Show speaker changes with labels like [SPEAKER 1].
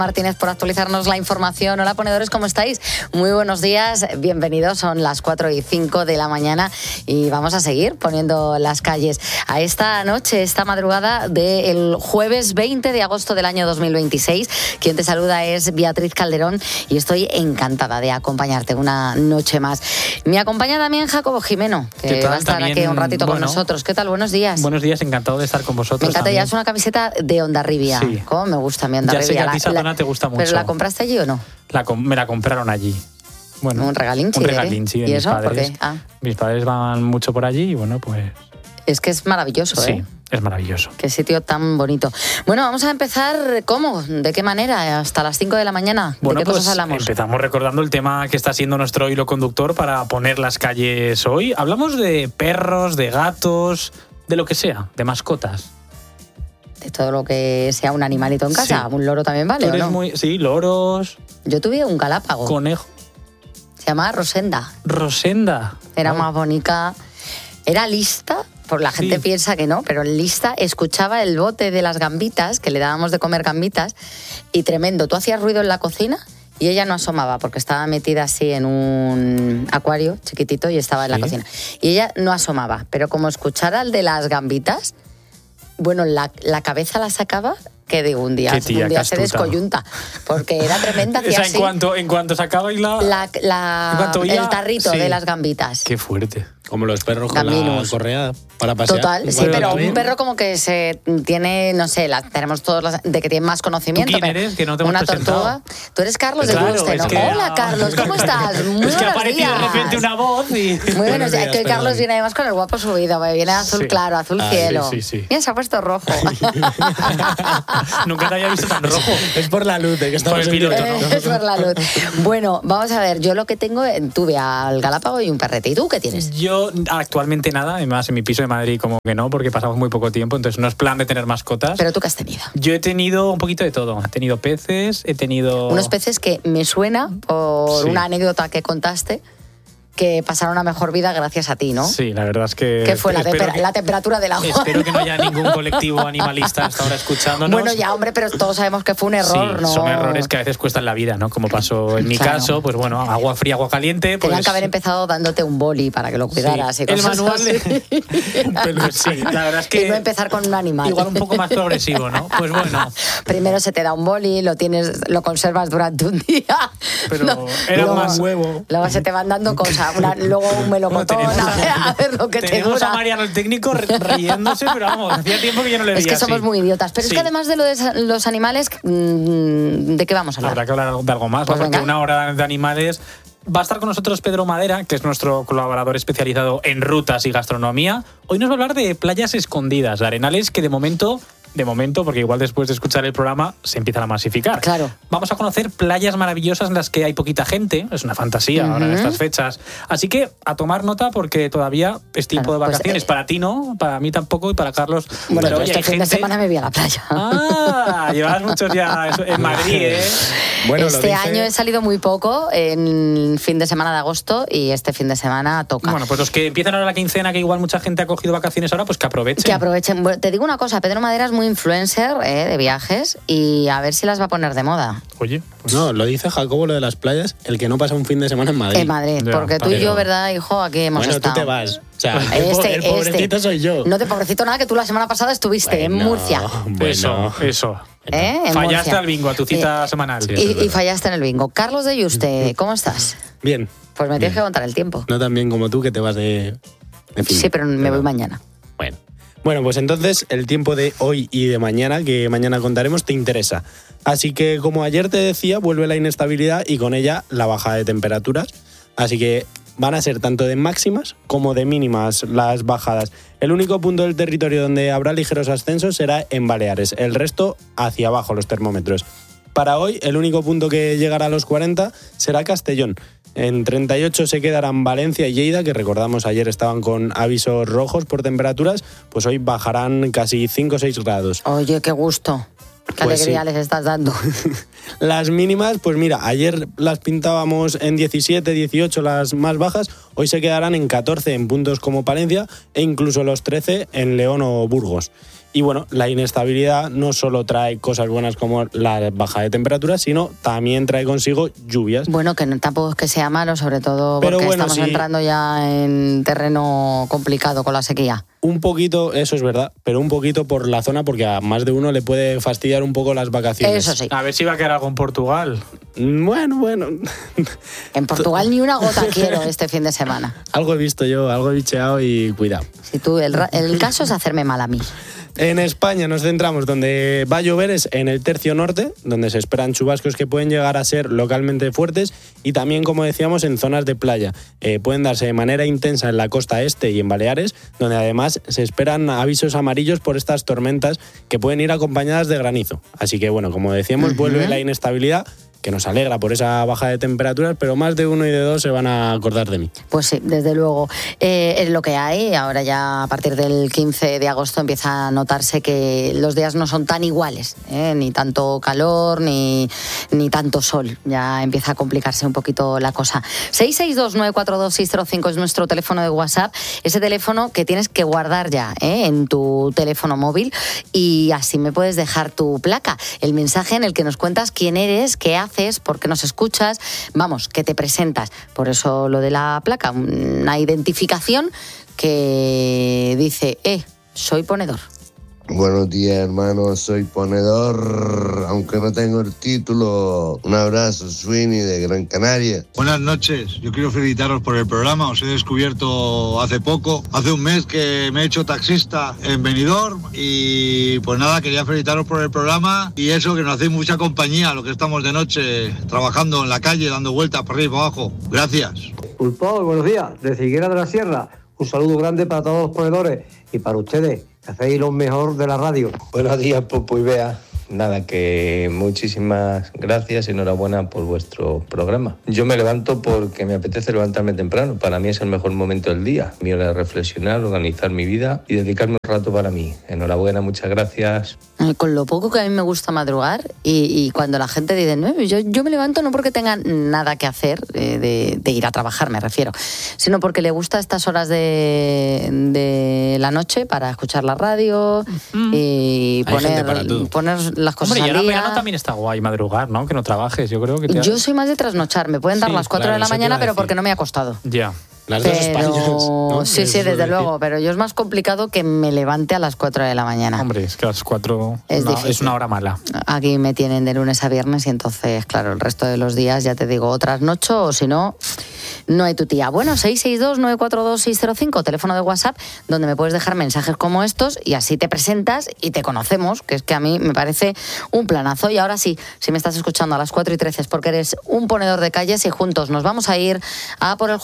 [SPEAKER 1] Martínez por actualizarnos la información. Hola ponedores, ¿cómo estáis? Muy buenos días, bienvenidos. Son las 4:05 de la mañana y vamos a seguir poniendo las calles a esta noche, esta madrugada del jueves 20 de agosto del año 2026. Quien te saluda es Beatriz Calderón y estoy encantada de acompañarte una noche más. Me acompaña también Jacobo Jimeno, que va a estar aquí un ratito con nosotros. ¿Qué tal? Buenos días.
[SPEAKER 2] Buenos días, encantado de estar con vosotros.
[SPEAKER 1] Me encanta,
[SPEAKER 2] también.
[SPEAKER 1] Ya es una camiseta de Hondarribia.
[SPEAKER 2] Sí.
[SPEAKER 1] ¿Cómo me gusta mi Hondarribia?
[SPEAKER 2] Ya sé que a ti esa zona te gusta mucho.
[SPEAKER 1] ¿Pero la compraste allí o no?
[SPEAKER 2] Me la compraron allí. Bueno,
[SPEAKER 1] un regalín,
[SPEAKER 2] un regalín, sí, de
[SPEAKER 1] ¿Y
[SPEAKER 2] mis
[SPEAKER 1] eso?
[SPEAKER 2] padres.
[SPEAKER 1] ¿Por qué?
[SPEAKER 2] Mis padres van mucho por allí y bueno, pues...
[SPEAKER 1] Es que es maravilloso,
[SPEAKER 2] Sí, es maravilloso.
[SPEAKER 1] Qué sitio tan bonito. Bueno, vamos a empezar, ¿cómo? ¿De qué manera? Hasta las 5 de la mañana.
[SPEAKER 2] Bueno,
[SPEAKER 1] ¿De qué
[SPEAKER 2] pues
[SPEAKER 1] cosas hablamos?
[SPEAKER 2] empezamos recordando el tema que está siendo nuestro hilo conductor para poner las calles hoy. Hablamos de perros, de gatos, de lo que sea, de mascotas.
[SPEAKER 1] De todo lo que sea un animalito en casa.
[SPEAKER 2] Sí.
[SPEAKER 1] ¿Un loro también vale o no?
[SPEAKER 2] Sí, loros,
[SPEAKER 1] Yo tuve un galápago.
[SPEAKER 2] conejo.
[SPEAKER 1] Se llamaba Rosenda.
[SPEAKER 2] Rosenda.
[SPEAKER 1] Era más bonita. Era lista, por la gente piensa que no, pero lista, escuchaba el bote de las gambitas, que le dábamos de comer gambitas, y tremendo. Tú hacías ruido en la cocina y ella no asomaba, porque estaba metida así en un acuario chiquitito y estaba en la cocina. Y ella no asomaba, pero como escuchara el de las gambitas, bueno, la cabeza la sacaba, que digo, un día se descoyunta, porque era tremenda.
[SPEAKER 2] O sea, en cuanto sacabais
[SPEAKER 1] el tarrito de las gambitas.
[SPEAKER 2] Qué fuerte.
[SPEAKER 3] Como los perros con la correa para pasear.
[SPEAKER 1] Total, sí, pero un perro como que se tiene, no sé, tenemos todos de que tiene más conocimiento.
[SPEAKER 2] ¿Tú quién eres? Que no te hemos presentado.
[SPEAKER 1] Tortuga. Tú eres Carlos de Gulste, ¿no?
[SPEAKER 2] Es que...
[SPEAKER 1] Hola, Carlos, ¿cómo estás? Muy
[SPEAKER 2] es que ha
[SPEAKER 1] buenos
[SPEAKER 2] aparecido
[SPEAKER 1] días.
[SPEAKER 2] de repente una voz y...
[SPEAKER 1] Muy buenos días. Que Carlos viene además con el guapo subido, viene azul claro, azul cielo.
[SPEAKER 2] Sí.
[SPEAKER 1] Mira, se ha puesto rojo.
[SPEAKER 2] Nunca te había visto tan rojo.
[SPEAKER 3] Es por la luz, que estamos en
[SPEAKER 2] piloto, ¿no?
[SPEAKER 1] Es por la luz. Bueno, vamos a ver, yo lo que tengo, tuve al galápago y un perrete. ¿Y tú qué tienes?
[SPEAKER 2] Yo actualmente nada, además en mi piso de Madrid como que no, porque pasamos muy poco tiempo, entonces no es plan de tener mascotas.
[SPEAKER 1] ¿Pero tú qué has tenido?
[SPEAKER 2] Yo he tenido un poquito de todo. He tenido peces, he tenido...
[SPEAKER 1] Unos peces que me suena por una anécdota que contaste, que pasaron una mejor vida gracias a ti, ¿no?
[SPEAKER 2] Sí, la verdad es que...
[SPEAKER 1] ¿Qué fue la temperatura del agua?
[SPEAKER 2] Espero que no haya ningún colectivo animalista hasta ahora escuchándonos.
[SPEAKER 1] Bueno, ya, hombre, pero todos sabemos que fue un error,
[SPEAKER 2] sí,
[SPEAKER 1] ¿no?
[SPEAKER 2] Son errores que a veces cuestan la vida, ¿no? Como pasó en mi caso, pues bueno, agua fría, agua caliente... Pues...
[SPEAKER 1] Tenían que haber empezado dándote un boli para que lo cuidaras.
[SPEAKER 2] Sí,
[SPEAKER 1] y cosas
[SPEAKER 2] el manual
[SPEAKER 1] así.
[SPEAKER 2] Pero sí, la verdad es que...
[SPEAKER 1] Y no empezar con un animal.
[SPEAKER 2] Igual un poco más progresivo, ¿no? Pues bueno.
[SPEAKER 1] Primero se te da un boli, lo conservas durante un día.
[SPEAKER 2] Pero era más
[SPEAKER 3] huevo.
[SPEAKER 1] Luego se te van dando cosas. Luego un melocotón, a ver lo que te dura.
[SPEAKER 2] Tenemos a Mariano el técnico riéndose, pero vamos, hacía tiempo que yo no le veía.
[SPEAKER 1] Es que somos muy idiotas. Pero es que además de lo de los animales, ¿de qué vamos a hablar?
[SPEAKER 2] Habrá que hablar de algo más,
[SPEAKER 1] Pues
[SPEAKER 2] porque
[SPEAKER 1] venga.
[SPEAKER 2] una hora de animales. Va a estar con nosotros Pedro Madera, que es nuestro colaborador especializado en rutas y gastronomía. Hoy nos va a hablar de playas escondidas, de arenales que de momento, porque igual después de escuchar el programa se empiezan a masificar.
[SPEAKER 1] Claro.
[SPEAKER 2] Vamos a conocer playas maravillosas en las que hay poquita gente, es una fantasía ahora en estas fechas. Así que a tomar nota porque todavía es tiempo de vacaciones. Para ti no, para mí tampoco y para Carlos.
[SPEAKER 1] Bueno,
[SPEAKER 2] pero
[SPEAKER 1] este fin de semana me voy a la playa.
[SPEAKER 2] Llevas muchos ya en Madrid, ¿eh?
[SPEAKER 3] Bueno,
[SPEAKER 1] este año he salido muy poco en fin de semana de agosto y este fin de semana toca.
[SPEAKER 2] Bueno, pues los que empiezan ahora la quincena, que igual mucha gente ha cogido vacaciones ahora, pues que aprovechen.
[SPEAKER 1] Que aprovechen. Bueno, te digo una cosa, Pedro Madera es muy influencer de viajes y a ver si las va a poner de moda.
[SPEAKER 2] Oye, pues...
[SPEAKER 3] No, lo dice Jacobo, lo de las playas, el que no pasa un fin de semana en Madrid.
[SPEAKER 1] En Madrid,
[SPEAKER 2] Ya,
[SPEAKER 1] porque tú y yo, ¿verdad, hijo? Aquí hemos estado.
[SPEAKER 3] Bueno, tú te vas. O sea, el pobrecito soy yo.
[SPEAKER 1] No te pobrecito nada, que tú la semana pasada estuviste en Murcia.
[SPEAKER 3] Bueno.
[SPEAKER 2] Eso.
[SPEAKER 1] En
[SPEAKER 2] Fallaste
[SPEAKER 1] Murcia.
[SPEAKER 2] al bingo, a tu cita semanal.
[SPEAKER 3] Sí.
[SPEAKER 1] Y fallaste en el bingo. Carlos de Yuste, ¿cómo estás?
[SPEAKER 3] Bien.
[SPEAKER 1] Pues me tienes que contar el tiempo.
[SPEAKER 3] No tan bien como tú, que te vas de fin.
[SPEAKER 1] Sí, pero me voy mañana.
[SPEAKER 3] Bueno, pues entonces el tiempo de hoy y de mañana, que mañana contaremos, te interesa. Así que, como ayer te decía, vuelve la inestabilidad y con ella la bajada de temperaturas. Así que van a ser tanto de máximas como de mínimas las bajadas. El único punto del territorio donde habrá ligeros ascensos será en Baleares. El resto hacia abajo los termómetros. Para hoy, el único punto que llegará a los 40 será Castellón. En 38 se quedarán Valencia y Lleida, que recordamos ayer estaban con avisos rojos por temperaturas, pues hoy bajarán casi 5 o 6 grados.
[SPEAKER 1] Oye, qué gusto. Qué
[SPEAKER 3] Pues
[SPEAKER 1] alegría
[SPEAKER 3] sí.
[SPEAKER 1] les estás dando.
[SPEAKER 3] Las mínimas, pues mira, ayer las pintábamos en 17, 18 las más bajas, hoy se quedarán en 14 en puntos como Palencia e incluso los 13 en León o Burgos. Y bueno, la inestabilidad no solo trae cosas buenas como la baja de temperaturas, sino también trae consigo lluvias.
[SPEAKER 1] Bueno, que no, tampoco es que sea malo, sobre todo
[SPEAKER 3] Pero
[SPEAKER 1] porque
[SPEAKER 3] bueno,
[SPEAKER 1] estamos entrando ya en terreno complicado con la sequía.
[SPEAKER 3] Un poquito, eso es verdad, pero un poquito por la zona, porque a más de uno le puede fastidiar un poco las vacaciones.
[SPEAKER 1] Eso sí.
[SPEAKER 2] A ver si va a quedar algo en Portugal.
[SPEAKER 3] Bueno.
[SPEAKER 1] En Portugal ni una gota quiero este fin de semana.
[SPEAKER 3] Algo he visto yo, algo he bicheado y cuidado.
[SPEAKER 1] Si tú, el caso es hacerme mal a mí.
[SPEAKER 3] En España nos centramos donde va a llover es en el tercio norte, donde se esperan chubascos que pueden llegar a ser localmente fuertes y también, como decíamos, en zonas de playa. Pueden darse de manera intensa en la costa este y en Baleares, donde además se esperan avisos amarillos por estas tormentas que pueden ir acompañadas de granizo. Así que, bueno, como decíamos, vuelve la inestabilidad, que nos alegra por esa baja de temperaturas, pero más de uno y de dos se van a acordar de mí.
[SPEAKER 1] Pues sí, desde luego. Es lo que hay. Ahora ya a partir del 15 de agosto empieza a notarse que los días no son tan iguales, ni tanto calor ni tanto sol. Ya empieza a complicarse un poquito la cosa. 662-942-605 es nuestro teléfono de WhatsApp, ese teléfono que tienes que guardar ya en tu teléfono móvil, y así me puedes dejar tu placa, el mensaje en el que nos cuentas quién eres, qué haces, por qué nos escuchas, vamos, que te presentas. Por eso lo de la placa, una identificación que dice, soy ponedor.
[SPEAKER 4] Buenos días, hermano, soy ponedor, aunque no tengo el título. Un abrazo, Sweeney, de Gran Canaria.
[SPEAKER 5] Buenas noches, yo quiero felicitaros por el programa, os he descubierto hace poco, hace un mes que me he hecho taxista en Benidorm y pues nada, quería felicitaros por el programa y eso, que nos hacéis mucha compañía, lo que estamos de noche trabajando en la calle, dando vueltas por arriba y por abajo. Gracias.
[SPEAKER 6] Pulpón, buenos días, de Figuera de la Sierra, un saludo grande para todos los ponedores y para ustedes, que hacéis lo mejor de la radio.
[SPEAKER 7] Buenos días, Popo y Bea. Nada, que muchísimas gracias y enhorabuena por vuestro programa. Yo me levanto porque me apetece levantarme temprano. Para mí es el mejor momento del día. Mi hora de reflexionar, organizar mi vida y dedicarme un rato para mí. Enhorabuena, muchas gracias.
[SPEAKER 1] Con lo poco que a mí me gusta madrugar y cuando la gente dice, no, yo me levanto no porque tenga nada que hacer, de ir a trabajar me refiero, sino porque le gusta estas horas de la noche para escuchar la radio y poner las cosas al día.
[SPEAKER 2] Hombre, y en verano también está guay madrugar, ¿no? Que no trabajes, yo creo que
[SPEAKER 1] Yo soy más de trasnochar, me pueden dar las 4
[SPEAKER 3] claro,
[SPEAKER 1] de la
[SPEAKER 3] eso te
[SPEAKER 1] mañana,
[SPEAKER 3] iba a
[SPEAKER 1] pero
[SPEAKER 3] decir.
[SPEAKER 1] porque no me he acostado.
[SPEAKER 2] Ya.
[SPEAKER 3] Las dos Españas, ¿no?
[SPEAKER 1] Sí, desde luego, pero yo es más complicado que me levante a las 4 de la mañana.
[SPEAKER 2] Hombre, es que a las 4 es una hora mala.
[SPEAKER 1] Aquí me tienen de lunes a viernes y entonces, claro, el resto de los días, ya te digo, otras noches o si no, no hay tu tía. Bueno, 662-942-605, teléfono de WhatsApp, donde me puedes dejar mensajes como estos y así te presentas y te conocemos, que es que a mí me parece un planazo. Y ahora sí, si me estás escuchando a las 4:13 es porque eres un ponedor de calles y juntos nos vamos a ir a por el